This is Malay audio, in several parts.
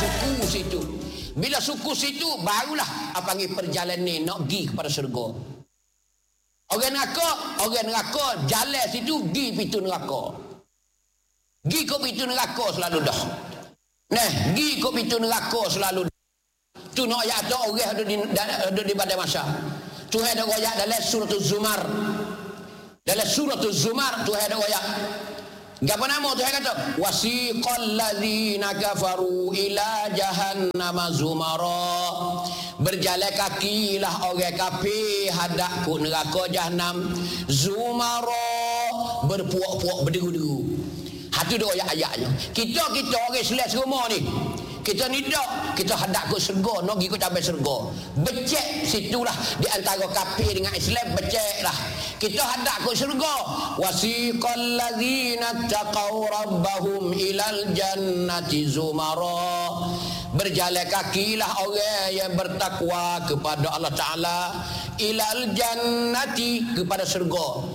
suku situ. Bila suku situ barulah apa panggil perjalanan nak pergi kepada syurga. Orang neraka jalan situ pergi pintu neraka. Pergi ke pintu neraka selalu dah. Nah, pergi ke pintu neraka selalu dah. Tu nak ayat tu orang ada di pada masa. Tu ada ayat dalam surah Az-Zumar. Dalam surah Az-Zumar tu ada ayat. Apa nama tu kata? Wasiqal ladzina kafaru ila jahannam zumara. Berjalan kakilah orang kafir hadap ke neraka jahanam. Zumara, berpuak-puak berderu-deru. Hatu dua ayat-ayatnya. Kita orang Islam semua ni. Kita ni dak, kita hadap ke syurga, nak pergi ke cabai syurga. Becek situlah di antara kafir dengan Islam, becek lah. Kita hadap ke syurga. Wasiqal ladzina taqaw rabbahum ilal jannati zumara. Berjalan kakilah orang yang bertakwa kepada Allah Ta'ala ilal jannati, kepada syurga.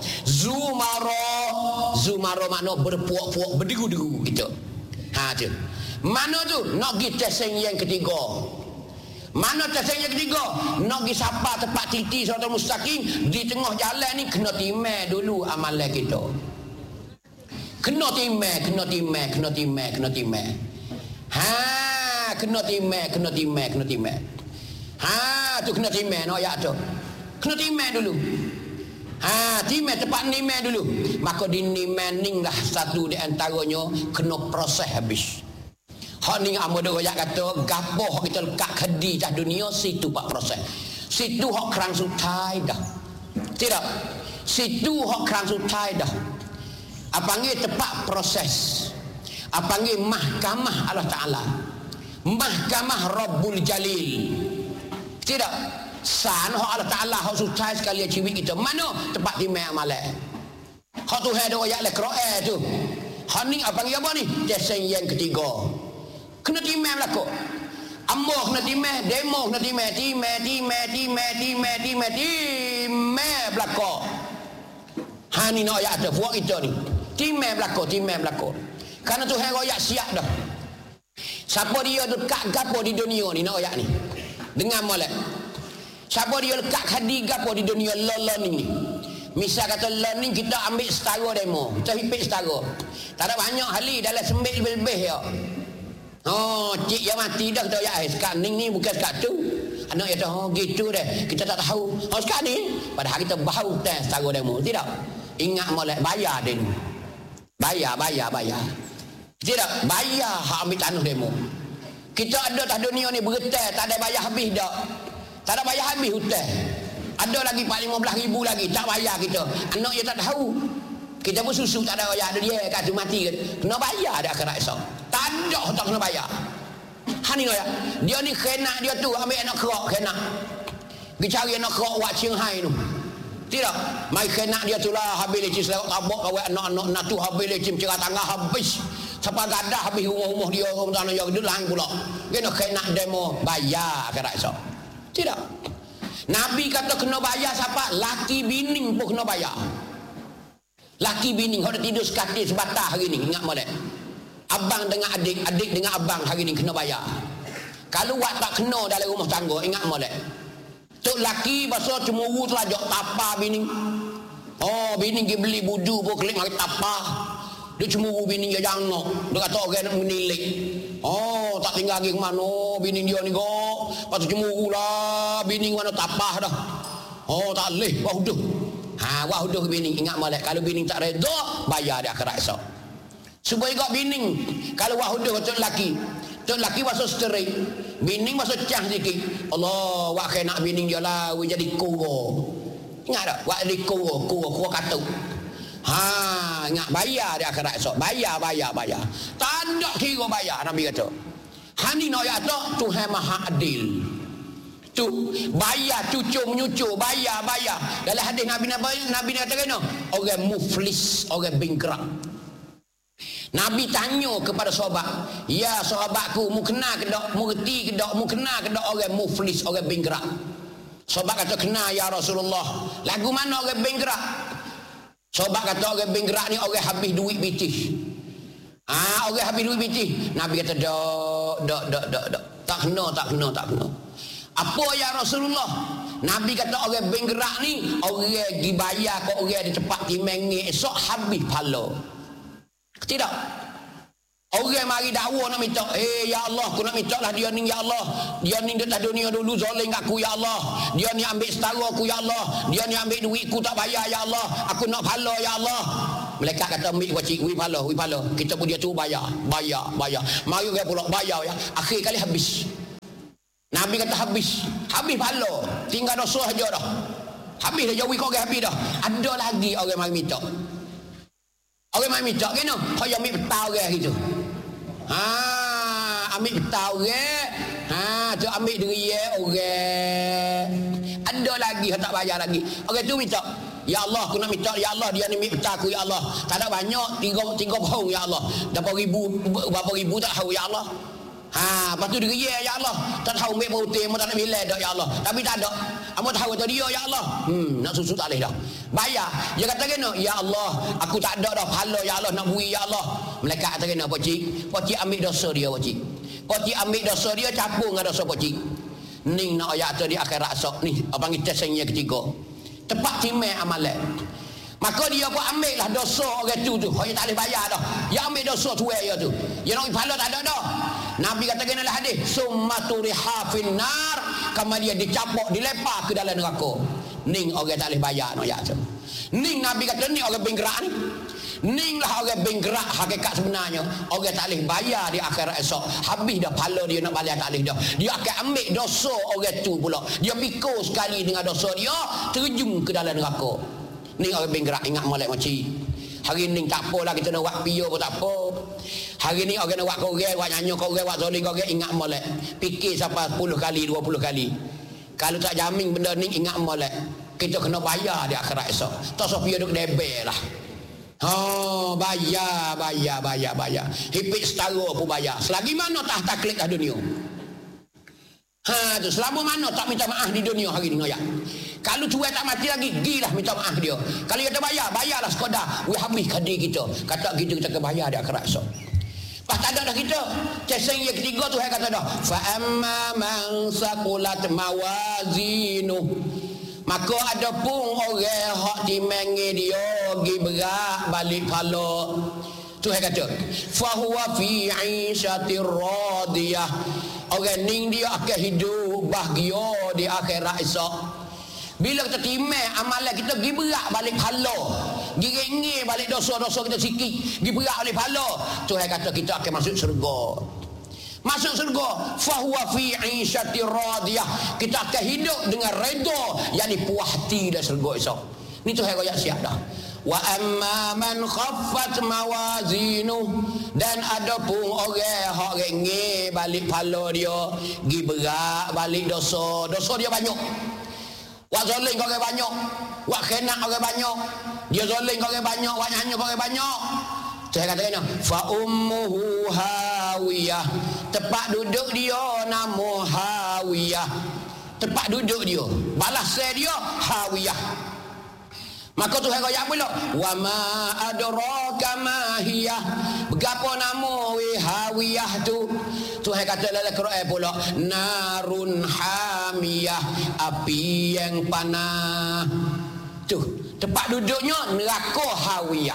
Zumara makna berpuak-puak berderu-deru gitu. Ha tu. Mana tu? Nak pergi testing yang ketiga. Mana testing yang ketiga? Nak pergi sapa tempat titi siratal mustaqim. Di tengah jalan ni kena timai dulu amalan kita. Kena timai. Ha, kena timai. Ha, tu kena timai no ayat tu. Kena timai dulu. Ha, timai tempat nimai dulu. Maka di nimai lah satu di antaranya kena proses habis. Hak ni amu dah royak kata gapo hak kita lekat kedi dah dunia situ pak proses. Situ hak kerang sutai dah. Tidak. Situ hak kerang sutai dah. Apa panggil tempat proses. Apa panggil mahkamah Allah Taala. Mahkamah Rabbul Jalil. Tidak. San hak Allah Taala hak sutai sekali ciwi kita. Mana tempat timai amalan. Hak tu ada royak le Quran tu. Hak ni apa panggil apa ni? Jason yang ketiga. Kena timai berlaku. Amboh kena timai, demo kena timai berlaku. Ha ni nak ayat tu, buat kita ni. Timai berlaku. Karena Tuhan royak siap dah. Siapa dia dekat gapo di dunia ni nak ayat ni. Dengar molek. Siapa dia dekat hadi gapo di dunia learning ni. Misal kata learning kita ambil setara demo. Kita hipik setara. Tak ada banyak hali dalam sembit lebih-lebih ya. Oh, cik yang mati dah kita ayat. Sekarang ni bukan sekarang tu. Anak kata, oh gitu deh. Kita tak tahu. Oh sekarang ni, padahal kita bahu tes setara demo. Tidak. Ingat molek bayar dia ni. Bayar. Tidak. Bayar hak ambil tanah demo. Kita ada tak dunia ni bergetar. Tak ada bayar habis dah. Tak ada bayar habis hutang. Ada lagi 15,000 lagi. Tak bayar kita. Anak dia tak tahu. Kita pun susu tak ada bayar dia kata mati kan. Kena bayar dia akhirat esok. Tak ada tak kena bayar. Hani ya. Dia ni kena dia tu ambil anak kerak kena. Pergi cari anak kerak wak Shanghai tu. Tidak. Mai kena dia tu lah habis lecim selawat tabak kawai anak-anak natu habis lecim cerah tangga habis. Sampai gadah habis rumah-rumah dia rumah tanah yang lain pula. Kena demo bayar akhirat esok. Tidak. Nabi kata kena bayar siapa? Laki bini pun kena bayar. Laki bini kalau tidur sekatil sebatah hari ni, ingat molek. Abang dengan adik, adik dengan abang hari ni kena bayar. Kalau buat tak kena dalam rumah tangga, ingat molek. Tok laki pasal cemuru telajak tapa bini. Oh, bini pergi beli budu pun kelik mari tapa. Dia cemuru bini dia jangan. Dia kata orang nak menilik. Oh, tak tinggal lagi ke mana bini dia ni kok. Pasal cemuru lah bini mana tapah dah. Oh, tak boleh wahuduh. Ha, wahuduh bini ingat molek. Kalau bini tak redha, bayar dia akhirat esok. Supaya kau bini kalau wahuduh tok laki. Tok laki masuk sterik. Bini masuk cah sikit. Allah, wak kena bini dia lah jadi kuro. Ingat tak? Wak jadi kuro katuk. Ha, ingat bayar dia akhirat esok. Bayar. Tak ada kira bayar Nabi kata. Hani nak ayat tu Tuhan Maha Adil. Tu bayar cucuk menyucuk bayar. Dalam hadis Nabi kata kena orang muflis, orang bingkrak. Nabi tanya kepada sahabat, ya sahabatku, mu kenal ke dak, mu reti ke dak, mu kenal ke dak orang muflis, orang bingkrak? Sahabat kata kenal ya Rasulullah. Lagu mana orang bingkrak? Sahabat kata orang bingkrak ni orang habis duit bitih. Orang habis duit bitih. Nabi kata dak, Tak kena. Apa ya Rasulullah? Nabi kata orang bergerak ni, orang pergi bayar ke orang di tempat timengi esok habis pahala. Tidak. Orang mari dakwa nak minta, ya Allah, aku nak minta lah dia ni ya Allah. Dia ni dekat dunia dulu zalim aku ya Allah. Dia ni ambil setara aku ya Allah. Dia ni ambil duitku tak bayar ya Allah. Aku nak pahala ya Allah. Malaikat kata ambil wajib, wi pahala. Kita pun dia tu bayar. Mari orang pula bayar ya. Akhir kali habis. Nabi kata habis pahala, tinggal dosa saja dah. Habis dah jauh kau habis dah. Ada lagi orang mari minta. Orang mari minta kena, kau ambil petang orang gitu. Ambil petang orang. Tu ambil diri orang. Ada lagi hak tak bayar lagi. Orang tu minta, ya Allah aku nak minta ya Allah dia ni ambil petang aku ya Allah. Tak ada banyak 3 pohon ya Allah. Berapa ribu tak tahu ya Allah. Lepas tu dia ya Allah. Tak tahu ambil putih, tak nak bilai dah ya Allah. Tapi tak ada. Amo tahu tu dia ya Allah. Nak susu tak boleh dah. Bayar. Dia kata kena, ya Allah, aku tak ada dah pahala ya Allah nak bui ya Allah. Malaikat kata kena, pocik ambil dosa dia pocik. Pocik ambil dosa dia capung dengan dosa pocik. Ning nak ayat tu di akhirat esok ni, panggil tes yang ketiga. Tepat timai amalan. Maka dia pun ambil lah dosa orang tu. Orang tak boleh bayar dah. Dia ambil dosa tu dia tu. Dia nak pahala tak ada dah. Nabi kata kena lah hadis, summa turiha fin nar, kama dia dicapok, dilepar ke dalam neraka. Ning orang tak boleh bayar no ayat tu. Ning Nabi kata ni orang bergerak ni. Ning lah orang bergerak hakikat sebenarnya. Orang tak boleh bayar di akhirat esok. Habis dah pahala dia nak bayar tak boleh dah. Dia akan ambil dosa orang tu pula. Dia pikul sekali dengan dosa dia, terjun ke dalam neraka. Ning orang bergerak, ingat molek moci. Hari ni tak apalah kita nak buat pio pun tak apa. Hari ni orang nak buat korang, buat nyanyi korang, buat zoling korang, ingat molek. Fikir sampai 10 kali, 20 kali. Kalau tak jamin benda ni, ingat molek. Kita kena bayar di akhirat esok. Tak usah pio duk debel lah. Bayar. Hipit setara pun bayar. Selagi mana tak taklid dah dunia. Tu selama mana tak minta maaf di dunia hari ni ayat. Kalau cuai tak mati lagi, gilah minta maaf dia. Kalau dia bayarlah sekadar. Habis kadi kita. Kata gitu kita kena bayar di akhirat esok. Pas tak ada dah kita. Ceseng yang ketiga tu saya kata dah. Fa amma man saqulat mawazinu. Maka ada pun orang hak dimengi dia gi berat balik pala. Tu saya kata, fa huwa fi 'ishatir radiyah. Orang ning dia akan hidup bahagia di akhirat esok. Bila kita timai amalan kita pergi berat balik pahala. Giring balik dosa-dosa kita sikit, pergi berat balik pahala. Tuhan kata kita akan masuk syurga. Masuk syurga, fa huwa fi 'ishatir radiyah. Kita akan hidup dengan redha, yakni puas hati dalam syurga esok. Ni Tuhan royak siap dah. Wa amma man khaffat mawazinu, dan ada pun orang hak rengi balik pahala dia, pergi berat balik dosa dia banyak. Wak zalim kau orang banyak, wak khianat orang banyak, dia zalim kau orang banyak, wak nyanyi kau orang banyak. Saya kata kena, fa ummuhu hawiyah. Tempat duduk dia nama hawiyah. Tempat duduk dia, balas dia hawiyah. Maka Tuhan kata pula, wa ma adraka ma hiya. Berapa nama hawiyah tu? Tuhan kata dalam Quran pula, narun hamiyah, api yang panas. Tu tempat duduknya neraka hawiyah.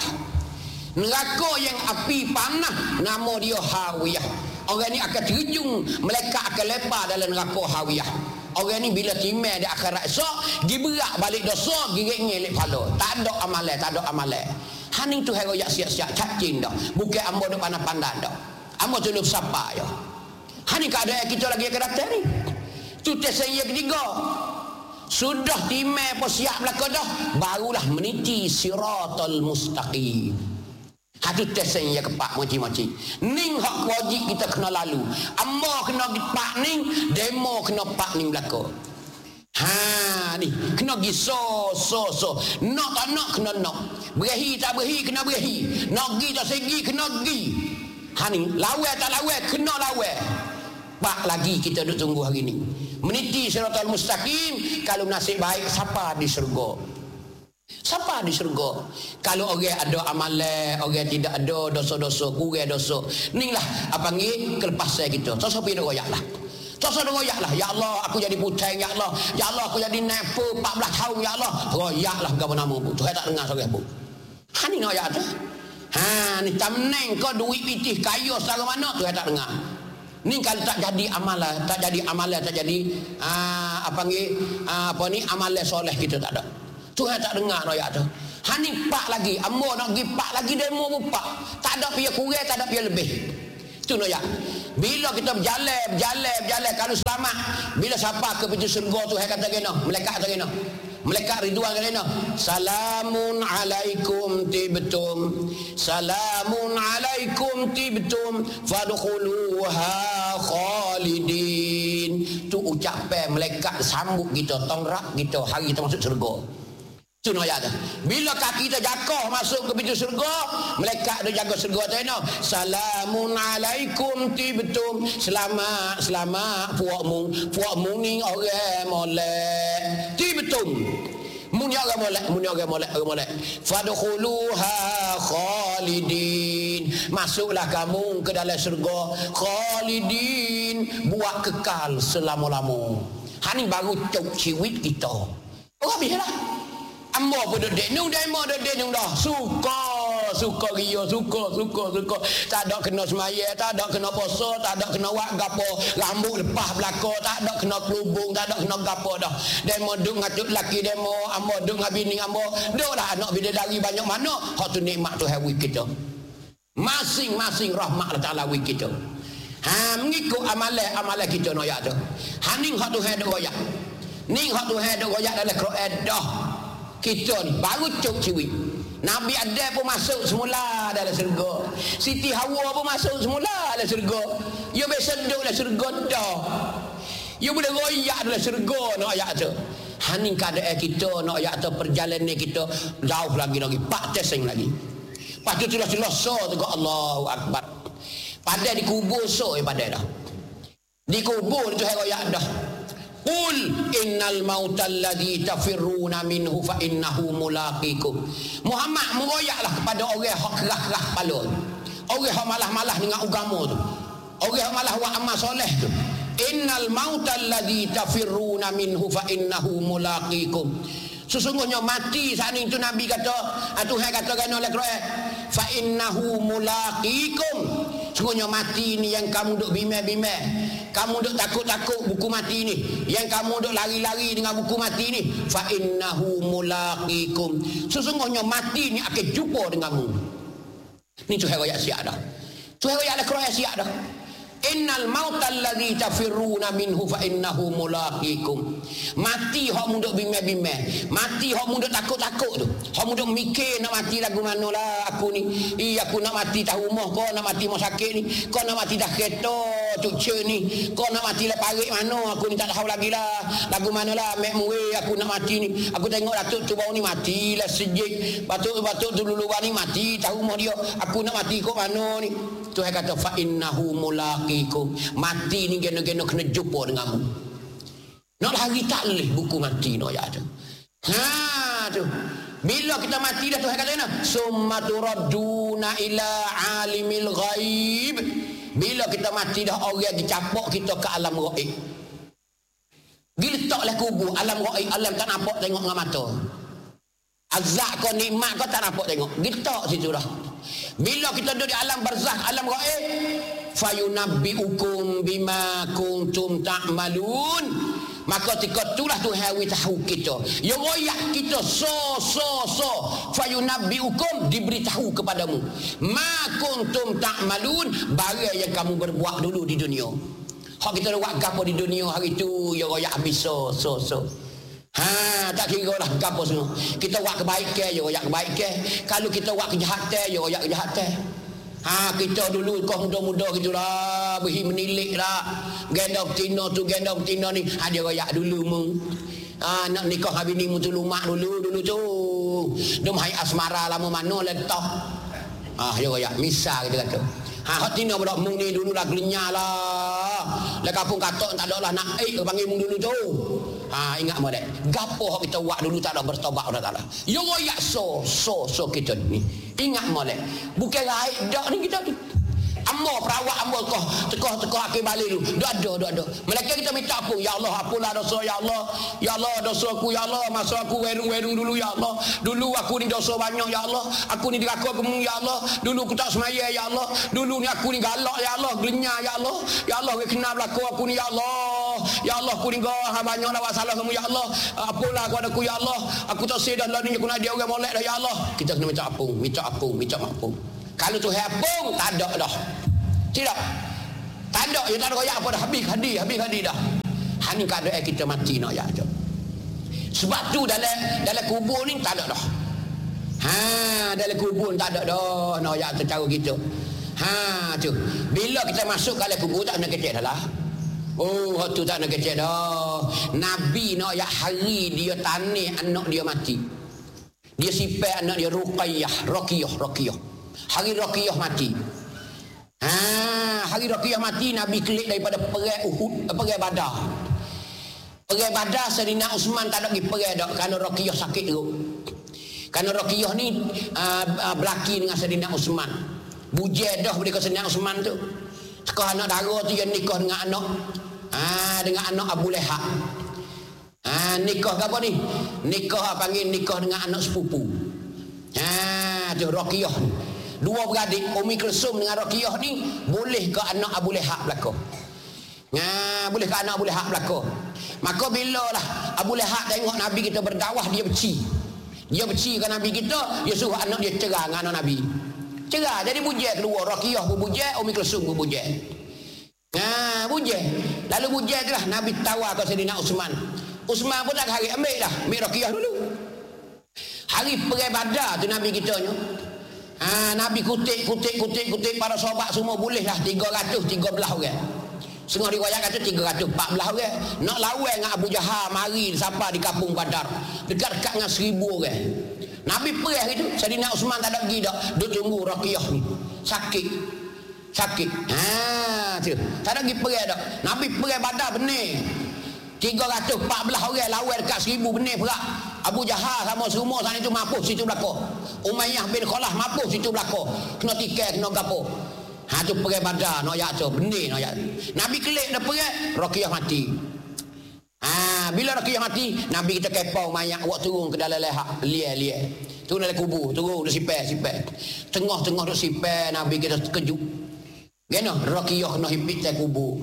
Neraka yang api panas, nama dia hawiyah. Orang ni akan terjun, malaikat akan lepas dalam neraka hawiyah. Orang ni bila timai di akhirat esok, dia berat balik dosa, girik ngelik pala. Tak ada amalan. Haning tu hero yak siap-siap cacing dah. Bukan ambo duk pandang-pandang dah. Ambo tu lu sapa ya. Haning keadaan kita lagi akan datang ni. Tu tes yang ketiga. Sudah timai pun siap belaka dah, barulah meniti siratal mustaqim. Hatu tes yang kepak moci-moci. Ning hak wajib kita kena lalu. Amma kena pak ning, demo kena pak ning belaka. Ni kena gi so. Nak tak nak kena nak. Berehi tak berehi kena berehi. Nak gi tak segi kena gi. Ni lawan tak lawan kena lawan. Pak lagi kita duk tunggu hari ni. Meniti siratal mustaqim, kalau nasib baik siapa di syurga. Siapa lepas di syurga. Kalau orang ada amalan, orang tidak ada dosa-dosa, kurang dosa, inilah apa panggil kelepasan kita. Sosok pergi royak lah. Sosok royak lah. Ya Allah, aku jadi puteng, ya Allah. Ya Allah, aku jadi nepo 14 tahun, ya Allah. Royak lah apa nama pun. Tuhan tak dengar seorang pun. Ni royak tu. Ni tamneng kau duit pitih kaya secara mana Tuhan tak dengar. Ni kalau tak jadi amalan, tak jadi amalan soleh kita tak ada. Tuhan tak dengar royak tu. Ni pak lagi, ambo nak pergi pak lagi demo pun pak. Tak ada pia kurang, tak ada pia lebih. Itu royak. Bila kita berjalan kalau selamat, bila siapa ke pintu syurga Tuhan kata gini, malaikat kata gini. Malaikat Ridwan kata gini, salamun alaikum tibtum, salamun alaikum tibtum fadkhuluha khalidin. Tu ucapan malaikat sambut kita, tongrak kita hari kita masuk syurga. Tu ayat tu. Bila kaki kita jatuh masuk ke pintu syurga, malaikat dia jaga syurga tu no. Salamun alaikum tibtum. Selamat puakmu ni orang molek. Tibtum. Mun orang molek. Fadkhuluha khalidin. Masuklah kamu ke dalam syurga khalidin, buat kekal selama-lama. Ni baru cuk ciwit kita. Oh biarlah. Ambo pun duduk nung demo duduk nung dah. Suka ria, suka. Tak ada kena semaya, tak ada kena puasa, tak ada kena wak gapo, rambut lepas belaka, tak ada kena kelubung, tak ada kena gapo dah. Demo duk ngacut laki demo, ambo duk ngah bini ambo, duklah anak bidadari banyak mana. Hak tu nikmat Tuhan wi kita. Masing-masing rahmat Allah Taala wi kita. Mengikut amalan kita no ya tu. Ning hak Tuhan duk royak. Ning hak Tuhan duk royak dalam Quran dah. Kita ni baru cuk ciwi. Nabi Adam pun masuk semula dalam syurga. Siti Hawa pun masuk semula dalam syurga. You biasa duduk dalam syurga dah. You boleh royak dalam syurga nak ayat tu. Ni keadaan kita nak ayat tu, perjalanan kita jauh lagi 4 tesing lagi. Lepas tu selesai tu Allahu Akbar. Pada dikubur so pada dah. Dikubur tu hai royak dah. Qul innal mautal ladzi tafirruna minhu fa innahu mulaqikum. Muhammad meroyaklah kepada orang hak keras-keras kepala. Orang hak malah-malah dengan agama tu. Orang hak malah buat amal soleh tu. Innal mautal ladzi tafirruna minhu fa innahu mulaqikum. Sesungguhnya mati saat itu Nabi kata, Tuhan kata kan oleh Quran, fa innahu mulaqikum. Sesungguhnya mati ni yang kamu duk bimbang-bimbang, kamu duk takut-takut buku mati ni, yang kamu duk lari-lari dengan buku mati ni, fa innahu mulaqikum. Sesungguhnya mati ni akan jumpa denganmu. Ni Tuhan royak siap dah. Tuhan royak oleh Quran siap dah. Innal mautal ladzi tafirruna minhu fa innahu mulaqikum. Mati hok munduk bimbang-bimbang, mati hok munduk takut-takut tu, hok munduk mikir nak mati lagu manalah aku ni. Aku nak mati tahu rumah, kau nak mati mau sakit ni, kau nak mati dah kereta cucu ni, kau nak mati le parik mana aku ni tak tahu lagi lah. Lagu manalah mek muwe aku nak mati ni. Aku tengok datuk tu bau ni mati lah sejik. Batuk tu dulu ni mati tahu rumah dia. Aku nak mati kok mana ni. Tuhan kata fa innahu mulaqikum. Mati ni geno-geno kena jumpa denganmu. Nak lari tak leh buku mati no ya tu. Tu. Bila kita mati dah Tuhan kata mana? Summa turadduna ila alimil ghaib. Bila kita mati dah orang dicapok kita ke alam ghaib. Diletaklah kubur alam ghaib, alam tak nampak tengok dengan mata. Azab kau nikmat kau tak nampak tengok. Diletak situ dah. Bila kita duduk di alam barzakh, alam ghaib, fayunabbiukum bima kuntum ta'malun. Maka ketika itulah Tuhan tahu kita. Ya royak kita fayunabbiukum, diberitahu kepadamu ma kuntum ta'malun, barang yang kamu berbuat dulu di dunia. Hak kita buat gapo di dunia hari tu ya royak habis tak kira lah gapo semua. Kita buat kebaikan ya royak kebaikan. Kalau kita buat kejahatan ya royak kejahatan. Kita dulu kau muda-muda gitulah, berhi menilik lah. Genda betina tu, genda betina ni, dia royak dulu mu. Nak nikah habis ni mu tu lumak dulu tu. Dum hai asmara lama mana letak. Dia royak misal kita kata. Hak tina budak mu ni dulu lah gelenyah lah. Le kampung katok tak ada lah nak panggil mu dulu tu. Ingat molek. Gapo kita buat dulu tak ada bertobat Allah Taala. Yo royak so kita ni. Ingat molek. Bukan raib dak ni kita ni. Amor perawat amor tekoh akhir balik dulu. Dak ada. Mereka kita minta ampun. Ya Allah, apalah dosa ya Allah. Ya Allah, dosaku ya Allah. Masa aku werung dulu ya Allah. Dulu aku ni dosa banyak ya Allah. Aku ni diraka kamu ya Allah. Dulu aku tak semaya ya Allah. Dulu ni aku ni galak ya Allah. Gelenyah ya Allah. Ya Allah, kena berlaku aku ni ya Allah. Ya Allah, aku ni banyak lah salah kamu ya Allah. Apalah kepada aku ya Allah. Aku tak sedar lah ni aku nak dia orang molek dah ya Allah. Kita kena minta ampun. Kalau tu ampun tak ada dah. Tidak. Tak ada, tak ada royak apa dah. Habis hadi dah. Hani keadaan kita mati nak ya. Sebab tu dalam kubur ni tak ada dah. Dalam kubur tak ada dah nak ya cara kita. Tu. Bila kita masuk dalam kubur tak kena kecek dah lah. Oh, tu tak kena kecek dah. Nabi nak ya hari dia tanih anak dia mati. Dia sipai anak dia Ruqayyah. Hari Ruqayyah mati. Hari Ruqayyah mati, Nabi kelik daripada perang Uhud, perang Badar. Perang Badar Sayyidina Uthman tak ada pergi perang dak kerana Ruqayyah sakit teruk. Kerana Ruqayyah ni berlaki dengan Sayyidina Uthman. Bujai dah beri ke Sayyidina Uthman tu. Sekarang anak dara tu yang nikah dengan anak Abu Lahab. Nikah ke apa ni? Nikah panggil nikah dengan anak sepupu. Tu Ruqayyah ni. Dua beradik Ummi Kulsum dengan Ruqayyah ni boleh ke anak Abu Lahab belaka. Boleh ke anak Abu Lahab belaka. Maka bila lah Abu Lahab tengok Nabi kita berdakwah, dia benci. Dia benci ke Nabi kita, dia suruh anak dia cerai dengan anak Nabi. Cerai, jadi bujai kedua. Ruqayyah pun bujai, Ummi Kulsum pun bujai. Bujai. Lalu bujai tu lah Nabi tawar ke Sayyidina Uthman. Uthman pun tak hari ambil Ruqayyah dulu. Hari perang Badar tu Nabi kita ni. Nabi kutip para sahabat semua boleh lah 313 orang. Setengah riwayat kata 314 orang. Nak lawan dengan Abu Jahal mari siapa di kampung Badar. Dekat-dekat dengan 1000 orang. Nabi perang itu, Sayyidina Uthman tak ada pergi dak. Duk tunggu Ruqayyah ni. Sakit. Tu. Tak ada pergi perang dak. Nabi perang Badar benar. 314 orang lawan dekat 1000 benar perak. Abu Jahal sama semua sana itu mampus situ belakang. Umayyah bin Khalaf mampus situ belakang. Kena tikai, kena gapo. Tu perang Badar nak ya tu benih nak ya. Nabi kelik dah perang, Ruqayyah mati. Bila Ruqayyah mati, Nabi kita kepau mayat awak turun ke dalam leher, liar. Turun dalam kubur, turun dah sipai. Tengah-tengah dah sipai, Nabi kita terkejut. Gana Ruqayyah kena hipit dalam kubur.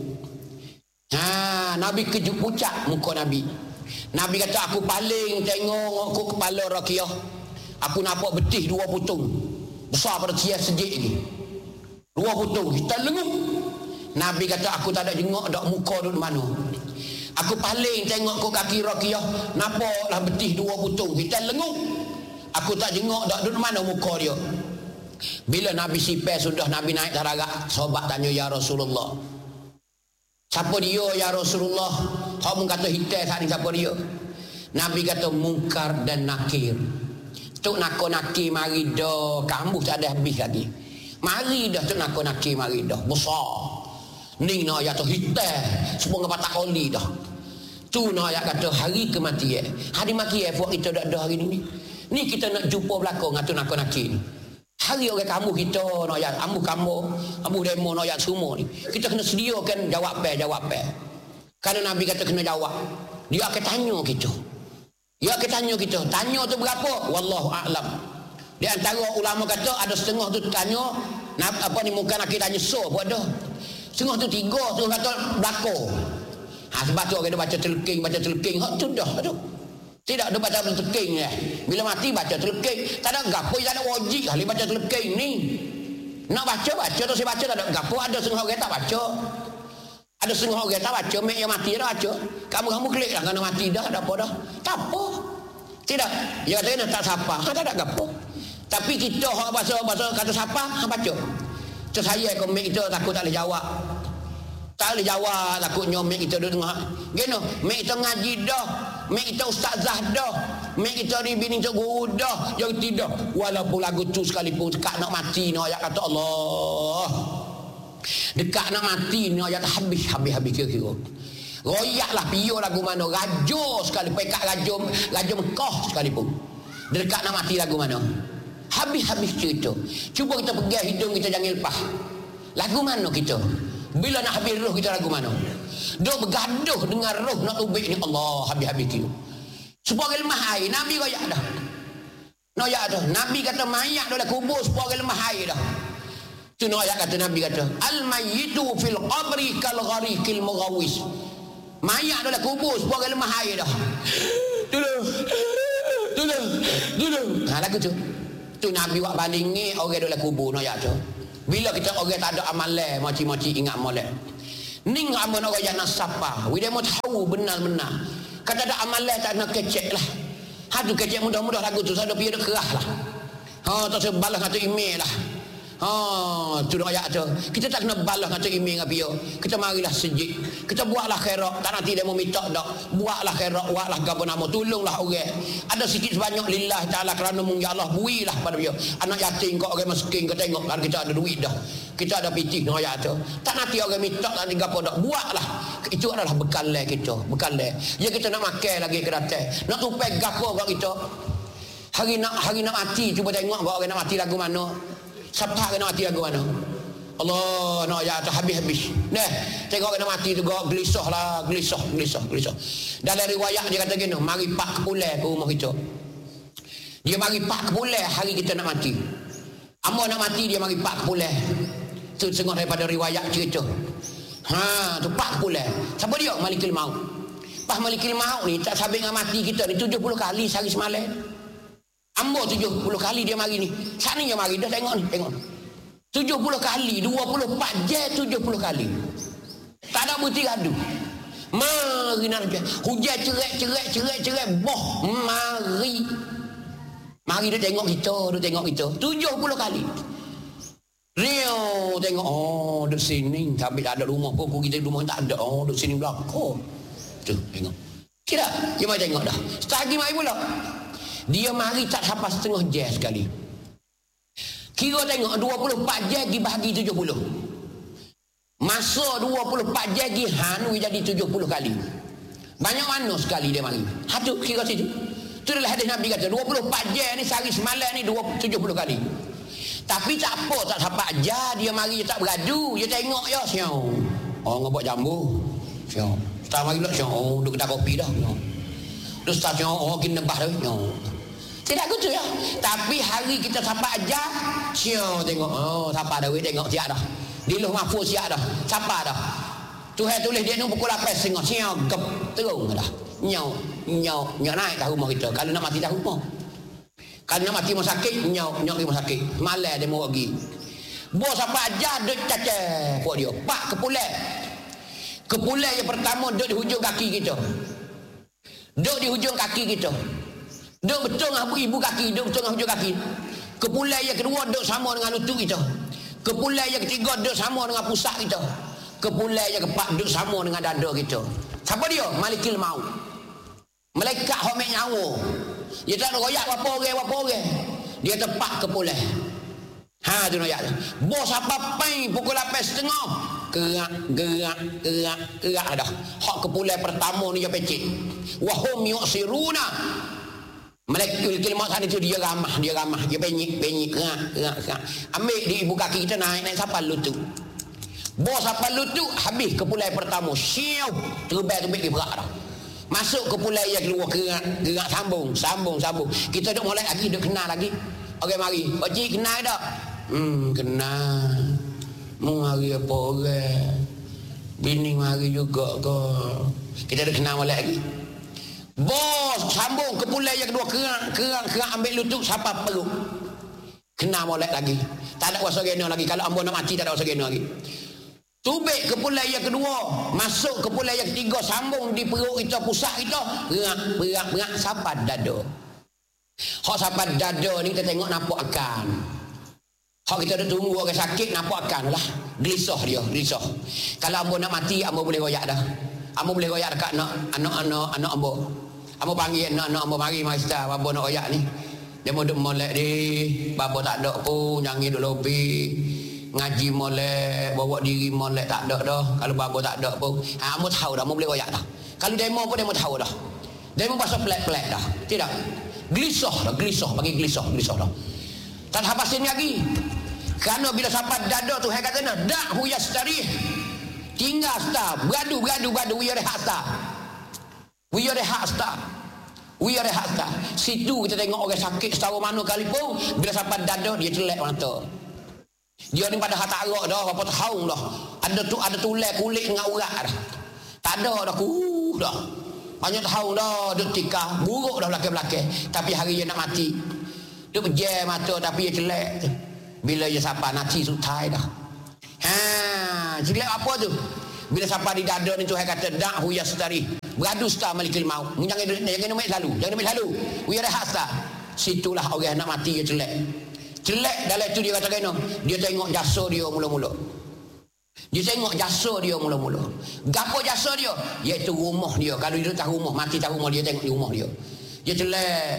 Nabi kejut pucat muka Nabi. Nabi kata aku paling tengok aku kepala Ruqayyah. Aku nampak betih 2 putung. Besar pada tiang sejik ni. 2 putung, kita lengup. Nabi kata aku tak ada jengok dak muka duduk mana. Aku paling tengok aku kaki Ruqayyah, nampaklah betih 2 putung. Kita lengup. Aku tak jengok dak duduk mana muka dia. Bila Nabi sipai sudah Nabi naik taraga, sahabat tanya ya Rasulullah. Siapa dia ya Rasulullah? Kamu kata hitam saat ni siapa dia? Nabi kata Munkar dan Nakir. Tuk nakir mari dah. Kamu tak ada habis lagi. Mari dah tuk nakir mari dah. Besar. Ni nak ayat tu hitam. Semua ngepatak oli dah. Tu nak ayat kata hari kematian. Hari matian buat kita dah hari ni. Ni kita nak jumpa belakang dengan tuk nakir ni. Hari orang kamu kita nak ayat kamu demo nak ayat semua ni. Kita kena sediakan jawapan. Kerana Nabi kata kena jawab. Dia akan tanya kita. Tanya tu berapa? Wallahu a'lam. Di antara ulama kata ada setengah tu tanya mungkin nak tanya buat dah. Setengah tu 3, setengah kata belakang. Sebab tu orang dia baca telking. Tu dah tu. Tidak ada baca telking. Bila mati baca telking. Tak ada gapo, tak ada wajib kali baca telking ni. Nak baca tu saya baca tak ada gapo. Ada setengah orang tak baca. Ada setengah orang tak baca, mek yang mati dah baca. Kamu klik lah kerana mati dah, ada apa dah. Tak apa. Tidak. Dia kata tak siapa. Tak ada gapo. Tapi kita bahasa kata siapa, baca. Terus saya kalau mek kita takut tak boleh jawab. Tak boleh jawab, takutnya mek kita duduk tengah. Gino, mek kita ngaji dah. Mek kita ustazah dah. Mek kita ni bini cik guru dah. Yang tidak. Walaupun lagu tu sekalipun dekat nak mati, nak ayat kata Allah. Dekat nak mati ni ayat habis kira-kira. Royaklah pio lagu mana, rajo sekali, pekat rajo Mekah sekalipun. Dekat nak mati lagu mana. Habis-habis cerita. Cuba kita pegang hidung kita jangan lepas. Lagu mana kita? Bila nak habis roh kita lagu mana? Duk bergaduh dengan roh nak ubik ni, Allah habis-habis kita. Sebuah lemah air, Nabi royak dah. Noyak dah. Nabi kata mayat dalam kubur sebuah lemah air dah. Tu noyak kata Nabi kata, al-mayyitu fil qabri kal gharikil mughawis. Mayat dalam kubur sebuah lemah air dah. Dulu. Ha lagu tu. Tu Nabi buat balingi orang dalam kubur noyak tu. Bila kita orang tak ada amalan, moci-moci ingat molek. Ning amun orang yang nak sapa, we demo tahu benar-benar. Kata ada amalan tak nak kecek lah. Hadu kecek mudah-mudah lagu tu sada piye dah kerah lah. Ha tak sebalas ngatu email lah. Ha tu ayat tu. Kita tak kena balas ngatu email ngap piye. Kita marilah sejik. Kita buatlah khairat, tak nanti demo minta dak. Buatlah khairat, buatlah gapo nama, tolonglah orang. Ada sikit sebanyak lillah taala kerana mung ya Allah builah pada piye. Anak yatim kau orang miskin kau tengok kan kita ada duit dah. Kita ada pitih no ayat tu. Tak nanti orang minta tak nanti gapo dak. Buatlah. Itu adalah bekal kita, bekal. Ya kita nak makan lagi ke datang. Nak tupai gapo kat kita. Hari nak mati, cuba tengok kau orang nak mati lagu mana. Siapa kena mati lagu mana? Allah nak ya habis-habis. Nah, tengok kena mati tu gak gelisah lah, gelisah. Dalam riwayat dia kata gini, mari pak kepulai ke rumah kita. Dia mari pak kepulai hari kita nak mati. Amo nak mati dia mari pak kepulai. Tu setengah daripada riwayat cerita. Ha, tu pak kepulai. Siapa dia? Malikul Maut. Pas Malikul Maut ni tak sampai dengan mati kita ni 70 kali sehari semalam. Ambo 70 kali dia mari ni. Saat ni dia mari dah tengok ni, tengok. 70 kali, 24 jam 70 kali. Tak ada berhenti gaduh. Mari nak hujan cerai boh mari. Mari dia tengok kita, 70 kali. Rio tengok, oh duduk sini, tapi tak ada rumah pun, kita rumah tak ada, oh duduk sini belakang. Tu tengok. Kira, dia mari tengok dah. Setagi mari pula. Dia mari tak sampai setengah jam sekali. Kira tengok 24 jam dibahagi 70. Masa 24 jam han jadi 70 kali. Banyak mana sekali dia mari. Hatu kira situ. Tu adalah hadis Nabi kata 24 jam ni sehari semalam ni 70 kali. Tapi tak apa, tak sampai ajar dia mari dia tak beradu, dia tengok ya siau. Oh ngobok jambu. Siau. Tak mari pula siau. Oh duk kedai kopi dah. Terus tak siau oh kena nebah dah. Tidak gitu ya. Tapi hari kita sampai ajar, siau tengok. Oh, siapa dah weh tengok siap dah. Di luh mahfuz siap dah. Siapa dah. Tuhan tulis dia ni pukul 8 tengok siau gep terung dah. Nyau naik kat rumah kita. Kalau nak mati dah rumah. Kalau nak mati rumah sakit, nyau rumah sakit. Malam dia mau pergi. Bos sampai ajar duk cacat pok dia. Pak kepulai. Kepulai yang pertama duk di hujung kaki kita. Duk di hujung kaki kita. Duk betul dengan ibu kaki, duk betul dengan hujung kaki. Kepulai yang kedua duk sama dengan lutut kita. Kepulai yang ketiga duk sama dengan pusat kita. Kepulai yang keempat duk sama dengan dada kita. Siapa dia? Malikul Maut. Malaikat hormat nyawa. Dia tak ada royak apa orang. Dia tepat kepulai. Ha tu royak. Bos apa pai pukul 8.30. Gerak dah. Hak kepulai pertama ni dia pecik. Wahum yu'siruna. Malaikat Maut sana tu dia ramah, dia penyik, gerak. Ambil di ibu kaki kita naik sampai lutut. Bos sampai lutut habis kepulai pertama. Siau, terbang dia berak dah. Masuk kepulai yang keluar gerak sambung. Kita duk molek lagi, duk kenal lagi. Okey mari. Pak cik kenal dak? Kenal. Mu hari apa orang? Bini mari juga ke. Kita duk kenal molek lagi. Bos sambung kepulai yang kedua kerang ambil lutut sampai perut. Kena molek lagi. Tak ada kuasa gena lagi. Kalau ambo nak mati tak ada kuasa gena lagi. Tubik kepulai yang kedua, masuk kepulai yang ketiga, sambung di perut kita, pusat kita, berak sampai dada. Hak sampai dada ni kita tengok nampak akan. Hak kita dah tunggu orang sakit nampak akan lah. Gelisah dia. Kalau ambo nak mati, ambo boleh royak dah. Ambo boleh royak dekat anak ambo. Ambo panggil anak ambo mari Ustaz, ambo nak royak ni. Dia mau duk molek dia, bapa tak ada pun, jangan duk lobi. ngaji molek, bawa diri molek tak ada dah. Kalau babo tak ada pun, mu tahu dah, mu boleh royak dah. Kalau demo pun demo tahu dah. Demo pasal pelik-pelik dah. Tidak. Gelisah bagi gelisah dah. Tak hapasin lagi. Kerana bila sampai dada tu hai kata dak hu yastarih. Tinggal sta, beradu we rehat sta. We rehat sta. Situ kita tengok orang sakit setahu mana kali pun bila sampai dada dia celek mata. Dia ni pada hak arak dah berapa tahun dah. Ada tulang kulit dengan urat dah. Tak ada dah dah. Banyak tahun dah duk tikar, buruk dah belakang-belakang. Tapi hari dia nak mati. Dia pejam mata tapi dia celek. Bila dia sampai nanti sutai dah. Celek apa tu? Bila sampai di dada ni Tuhan kata dak hu yastari. Beradu sta malikil maut. Jangan ambil selalu. Wi rehat sta. Situlah orang nak mati dia celek. Celek dalam itu dia kata kena. Dia tengok jasa dia mula-mula. Gapo jasa dia? Iaitu rumah dia. Kalau dia tak rumah, mati tak rumah, dia tengok di rumah dia. Dia celek.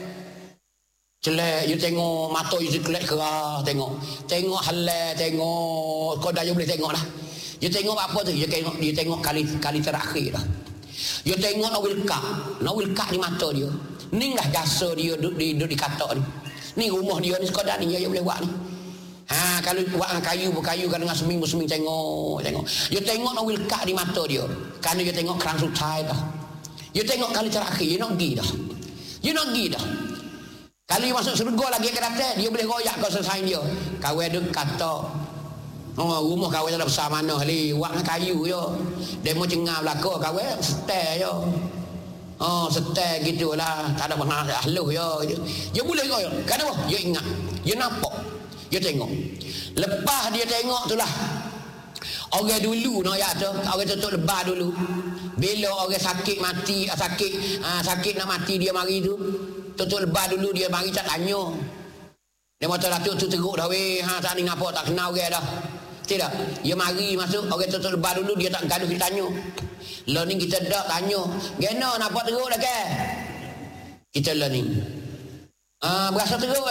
Dia tengok mata dia celek kerah, tengok halal, tengok kau dah boleh tengok lah. Dia tengok apa tu? Dia tengok kali terakhir dah. Dia tengok nak wilkak di mata dia. Ni lah jasa dia duduk di katak ni. Ni rumah dia ni sekadar ni dia boleh buat ni. Kalau buat dengan kayu kan dengan seming tengok. Dia tengok nak wilkak di mata dia. Kerana dia tengok kerang sutai dah. Dia tengok kali terakhir, dia nak pergi dah. Kalau dia masuk surga lagi ke atas, dia boleh royak kau selesai dia. Kawan dia kata, rumah kawan tak besar mana kali, buat dengan kayu je. Dia mau cengah belakang kawan, setel je. Setel gitulah, tak ada pernah halus je. Dia boleh royak. Kenapa? Dia ingat. Dia nampak. Dia tengok. Lepas dia tengok tu lah. Orang dulu nak ya tu, orang tutup lebar dulu. Bila orang sakit mati, sakit nak mati dia mari tu. Tutup lebar dulu dia mari tak tanya. Dia mata datuk tu teruk dah weh, tak ni ngapa tak kenal orang dah. Tidak. Dia mari masuk orang tutup lebar dulu dia tak gaduh kita tanya. Lah ni kita dak tanya, "Gena napa teruk dah ke?" Kita lah ni. Berasa teruk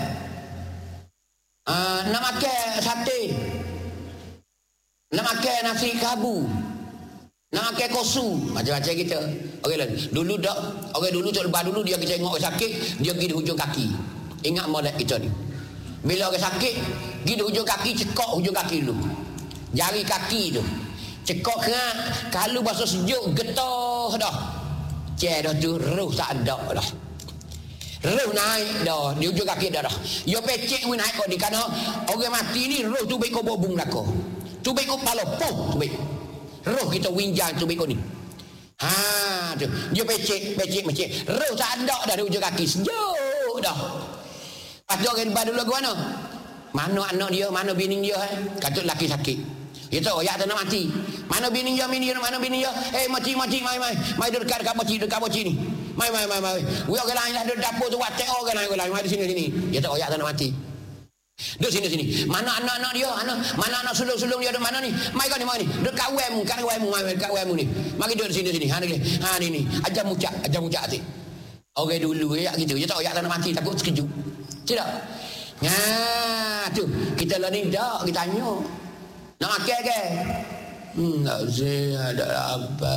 nak makan sate, nak makan nasi kabu, nak makan kosu, macam-macam kita. Okey lah. Orang dulu tu lebar dulu dia tengok orang sakit, dia pergi di hujung kaki. Ingat molek kita ni. Bila orang sakit, pergi di hujung kaki, cekok hujung kaki dulu. Jari kaki tu. Cekok kerat, kalau bahasa sejuk getah dah. Dah tu ruh tak ada dah. Roh naik dah di hujung kaki dah. Yo pecek we naik kau di kana orang mati ni roh tu baik kau bobung belaka. Tu baik kau pala pop tu baik. Roh kita winjang tu baik kau ni. Tu. Dia pecek. Roh tak ada dah di hujung kaki. Sejuk dah. Pas orang dulu ke mana? Mana anak dia, mana bini dia Kata laki sakit. Dia tahu ya tak nak mati. Mana bini dia, mana bini dia? Mati mai dekat boci ni. Mai. We orang lain dah dapur tu buat teh orang lain mai di sini. Dia tahu ya tak nak mati. Duduk sini. Mana anak-anak dia? Mana anak sulung-sulung dia ada mana ni? Mai kau ni. Dekat wemu ni. Mari duduk sini. Ni. Ajar mucak hati. Orang dulu ya gitu. Dia tahu ya tak nak mati takut terkejut. Tidak. Tu kita lah ni dak kita tanya. Nak makan ke? Tak usah, ada apa?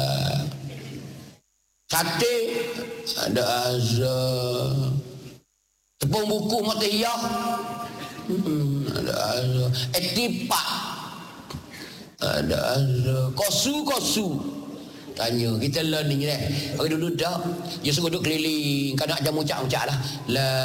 Sate, ada azar. Tepung buku matahiyah, ada azar. Etipak, ada azar. Kosu. Tanya, kita learning ni. Orang dulu dah, dia suruh duduk keliling. Kadang ada mucak-mucak lah. La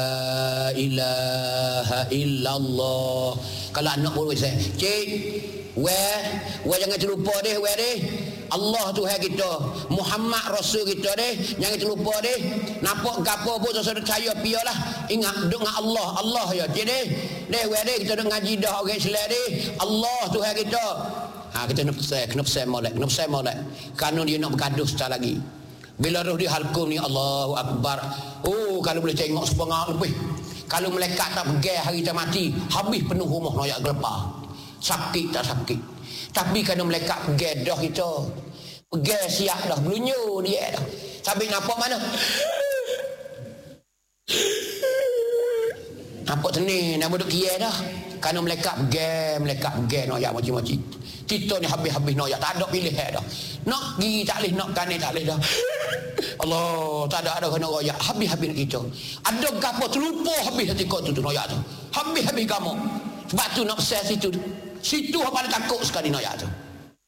ilaha illallah. Kalau anak pun saya, cik, weh jangan terlupa deh, Allah Tuhan kita, Muhammad Rasul kita deh, jangan terlupa deh. Nampak gapo pun sesuatu percaya pialah. Ingat duduk dengan Allah ya, cik deh, kita duduk ngaji dah orang Islam deh. Allah Tuhan kita. Kita kena pesan molek. Kerana dia nak bergaduh sekali lagi. Bila roh dia halkum ni, Allahu Akbar. Kalau boleh tengok sepengah lebih. Kalau malaikat tak pergi hari tak mati, habis penuh rumah noyak gelepar. Sakit tak sakit. Tapi kerana malaikat pergi dah kita. Pergi siap dah, belunyo dia dah. Sampai nampak mana? Nampak tenih, nak duduk kia dah. Karena melekat gem nak ya macam-macam. Kita ni habis-habis nak ya, tak ada pilihan dah. Nak pergi tak boleh, nak kanan tak boleh dah. Allah, tak ada kena royak. Habis-habis kita. Ada gapo terlupa habis ketika tu royak tu. Habis-habis kamu. Sebab tu nak besar situ. Situ apa takut sekali noyak tu.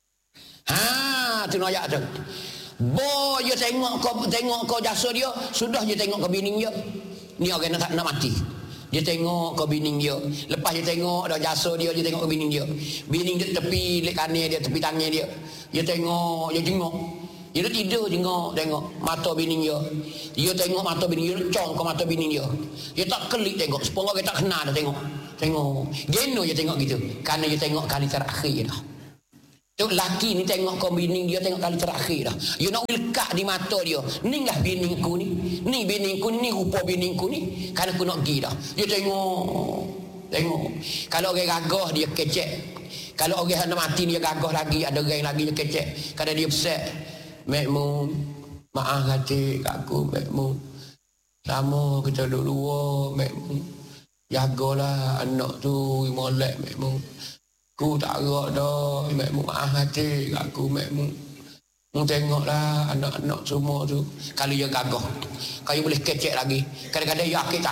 Tu noyak tu. Bo dia tengok kau jasa dia, sudah dia tengok ke bini dia. Ni orang nak mati. Dia tengok ke bini dia. Lepas dia tengok dah jasa dia tengok ke bini dia. Bini dia tepi lek kanan dia, tepi tangan dia. Dia tengok. Dia tidur tengok mata bini dia. Dia tengok mata bini dia, cong ke mata bini dia. Dia tak kelik tengok, sepuluh orang tak kenal dah tengok. Geno dia tengok gitu. Kerana dia tengok kali terakhir dah. Tu laki ni tengok kau bini dia tengok kali terakhir dah. Dia nak lekat di mata dia. Ni lah biniku ni. Ni biniku ni rupa biniku ni. Kerana aku nak pergi dah. Dia tengok. Kalau orang gagah dia kecek. Kalau orang nak mati dia gagah lagi, ada orang lagi dia kecek. Kerana dia besar. Mek-mu, maaf hati kat aku, Mek-mu. Lama kita duduk, Mek-mu. Jagalah anak tu, molek, Mek-mu. Aku tak gerak dah, Mek-mu. Maaf hati kat aku, Mek-mu. Mu tengoklah anak-anak semua tu. Kalau dia gagah, kalau boleh kecek lagi. Kadang-kadang dia akik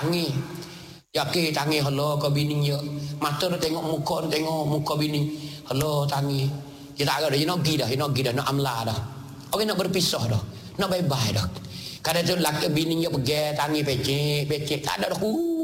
tangi. Hello kau bini dia. Mata dia tengok muka bini. Hello tangi. Dia tak ada, dia nak pergi dah, nak amla dah. Orang nak berpisah dah. Nak bye-bye dah. Kadang tu laki bini dia pergi tangi pecek. Tak ada dah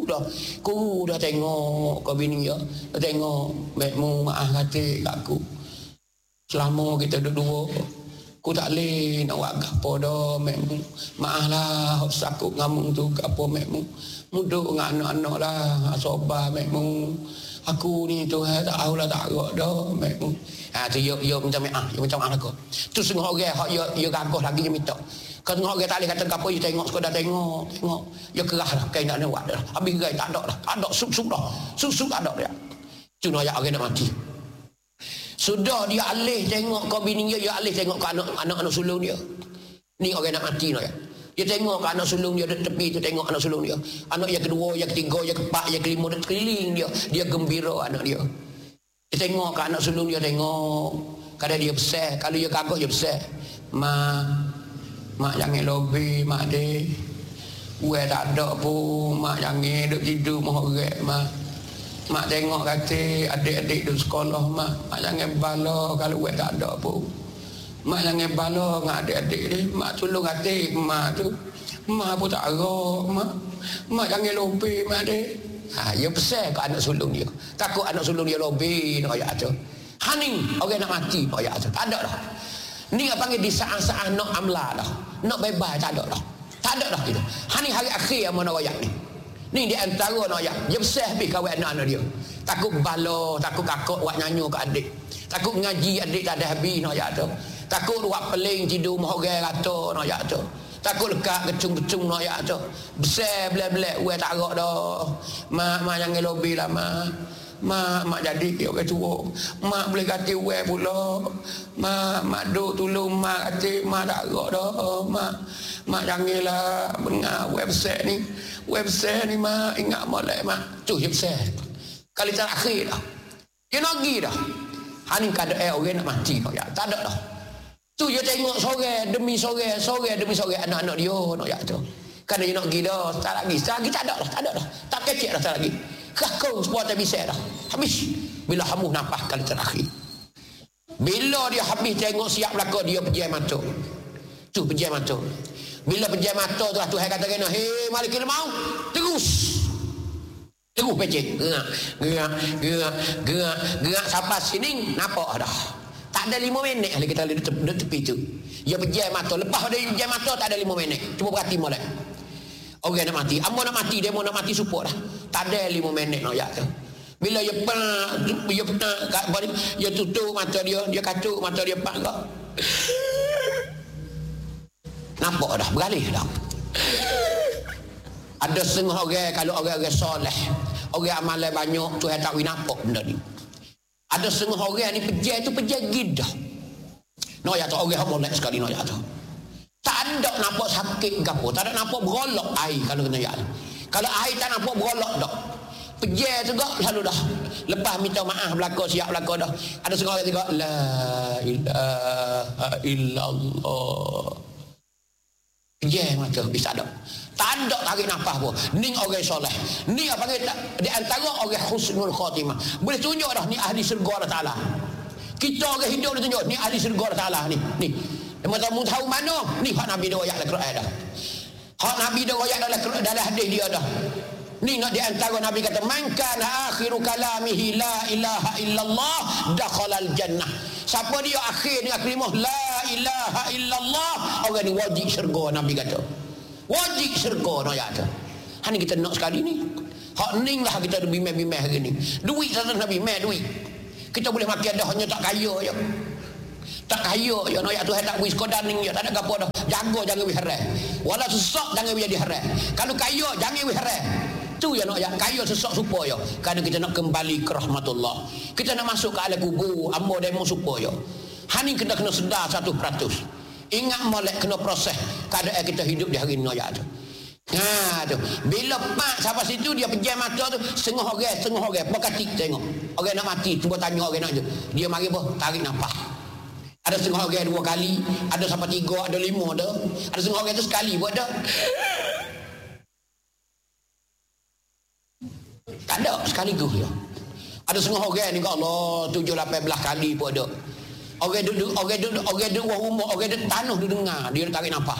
Ku dah tengok kau bini dia. Dah tengok, Mek-mu maaf hati kat aku. Selama kita duduk, aku tak boleh nak buat apa dah, Mek-mu. Maaflah, sakut ngamung tu apa, Mek-mu. Muduk dengan anak-anak lah, sobat, Mek-mu. Aku ni tu tak tahulah tak gerak dah, Mek-mu. Tu dia minta maaf lah kau. Tu setengah orang dia gagah lagi dia minta. Kalau tengok orang tak boleh kata apa, dia tengok sekadar tengok. Dia kerah dah, kain nak buat dah. Habis gerai tak ada dah. Tak ada, suk-suk dah. Suk-suk tak ada dia. Itu nak ayat orang nak mati. Sudah dia alih tengok kau bini dia alih tengok ke anak-anak sulung dia. Ni orang nak mati nak ya. Dia tengok ke anak sulung dia di tepi tu, tengok anak sulung dia. Anak yang kedua, yang ketiga, yang keempat, yang kelima, dia keliling dia. Dia gembira anak dia. Dia tengok ke anak sulung dia, tengok. Kadang dia besar, kalau dia gagah dia besar. Mak jangan lobby, mak dek. Gue tak ada pun, mak jangan duduk tidur mahorek, mak. Mak tengok kata adik-adik duduk sekolah, mak jangan bala kalau gue tak ada pun. Mak jangan bala dengan adik-adik ni, mak tolong adik mak tu. Mak pun tak arok, mak jangan lobby, mak dek. Dia besar ke anak sulung dia. Takut anak sulung dia lobby, nak ayat tu. Haning, orang nak mati, nak ayat tu. Tak ada dah. Ni yang panggil di saat-saat nak amla dah. Nak bye-bye tak ada dah. Tak ada dah gitu. Hani hari akhir yang mana royak ni. Ni di antara nak ayat. Dia besar habis kawan anak-anak dia. Takut bala, takut kakak buat nyanyi ke adik. Takut ngaji adik tak ada habis nak ayat tu. Takut buat peling tidur mahorang rata nak ayat tu. Takut lekat kecung-kecung nak ayat tu. Besar belak-belak gue tak agak dah. Mak jangan lobby lah mak. Mak jadi orang tua. Mak boleh kata weh pula. Mak duk tolong mak kata mak tak agak dah. Mak janganlah bengar website ni. Website ni mak ingat molek mak. Tu website. Kali terakhir dah. Dia nak pergi dah. Hani keadaan orang nak mati nak ya. Tak ada dah. Tu dia tengok sore demi sore anak-anak dia nak ya tu. Kerana dia nak pergi dah. Tak lagi tak ada dah. Tak kecek dah tak lagi. Kakau semua tak bisa dah. Habis. Bila hamu nafas kali terakhir. Bila dia habis tengok siap belakang dia pejam mata. Tu pejam mata. Bila pejam mata tu Tuhan kata kena, "Hei Malikul Maut, terus pecik. Gerak sampai sini nampak dah. Tak ada 5 minit kali kita di tepi tu. Dia pejam mata. Lepas dia pejam mata tak ada 5 minit. Cuba perhati molek. Orang nak mati. Amba nak mati, dia mau nak mati support dah. Tak ada 5 minit nak ayat tu. Bila dia pernah dia tutup mata dia katuk mata dia pak kau. Nampak dah, beralih dah. Ada setengah orang, kalau orang soleh, orang amalan banyak, Tuhan tak boleh nampak benda ni. Ada setengah orang ni pejam gidah. Nak ayat tu, orang molek sekali nak ayat tu. Tak ada nampak sakit ke apa. Tak ada nampak berolok air kalau kena ayat. Kalau air tak nampak berolok dah. Pejer juga lalu dah. Lepas minta maaf belaka siap belaka dah. Ada setengah orang tengok la ilaha illallah. Pejer mata bisa ada. Tak ada tarik nafas pun. Ni orang soleh. Ni apa panggil di antara orang husnul khatimah. Boleh tunjuk dah ni ahli syurga Allah Taala. Kita orang hidup dia tunjuk ni ahli syurga Allah Taala ni. Ni. Kamu tahu mana? Ni hak Nabi dah ayat dalam Quran dah. Hak Nabi dah ayat dalam hadis dia dah. Ni nak di antara Nabi kata man kana akhiru kalamihi la ilaha illallah dakhalal jannah. Siapa dia akhir dengan kalimah la ilaha illallah, orang ni wajib syurga. Nabi kata wajib syurga. Ayat tu hani kita nak sekali ni. Hak ning lah kita bimeh-bimeh hari ni. Duit satu Nabi meh duit. Kita boleh makan dah, hanya tak kaya je. Tak kaya je. Ayat tu tak beri sekadar ning je, tak ada gapo dah. Jaga jangan beri haram. Wala sesak jangan beri jadi haram. Kalau kaya jangan beri haram. Tu yang nak ayat kaya sesak supaya kerana kita nak kembali ke rahmatullah. Kita nak masuk ke alam kubur amba demo supaya. Hani kena sedar 100%. Ingat molek kena proses keadaan kita hidup di hari ni ayat tu. Ha tu. Bila pak sampai situ dia pejam mata tu setengah orang berkatik tengok. Orang nak mati cuba tanya orang nak je. Dia mari apa? Tarik nafas. Ada setengah orang 2 kali, ada sampai 3, ada 5 ada. Ada setengah orang tu sekali buat dah. Tak ada sekaligus ya. Ada setengah orang ni Allah 7-18 kali pun ada. Orang duduk rumah, orang duduk tanah dia dengar, dia tarik nafas.